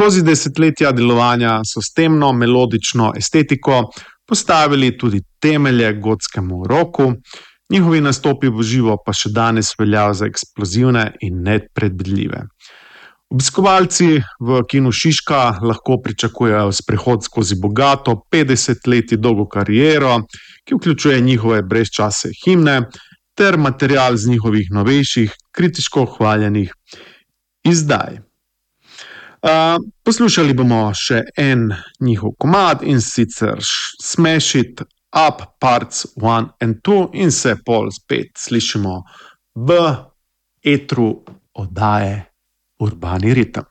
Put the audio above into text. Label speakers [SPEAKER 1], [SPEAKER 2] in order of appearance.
[SPEAKER 1] Skozi desetletja delovanja so s temno, melodično estetiko postavili tudi temelje gotskemu roku, njihovi nastopi v živo pa še danes veljajo za eksplozivne in nepredvidljive. Obiskovalci v kinu Šiška lahko pričakujejo sprehod skozi bogato 50 leti dolgo kariero, ki vključuje njihove brezčasne himne ter material z njihovih novejših, kritiško hvaljenih izdaj. Poslušali bomo še en njihov komad, in sicer Smash It Up Parts 1 and 2, in se pol spet slišimo v etru oddaje Urbani ritem.